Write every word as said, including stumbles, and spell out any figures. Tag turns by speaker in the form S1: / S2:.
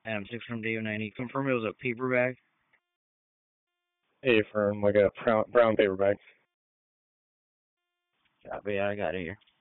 S1: Adam six from Dave ninety. Confirm it was a paperback.
S2: A firm, like a brown, brown paperback.
S1: Copy, I got it here.